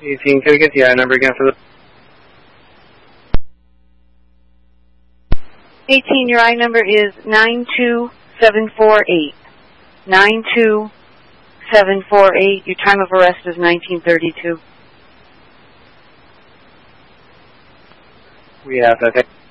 18, can I get the I number again for the... 18, your I number is 92748. 92748. Your time of arrest is 1932. We have that.